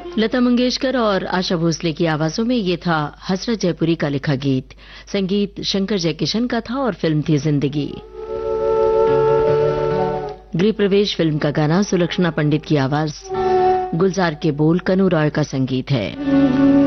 लता मंगेशकर और आशा भोसले की आवाजों में ये था हसरत जयपुरी का लिखा गीत। संगीत शंकर जयकिशन का था और फिल्म थी जिंदगी। गृह प्रवेश फिल्म का गाना सुलक्षणा पंडित की आवाज, गुलजार के बोल कनु रॉय का संगीत है।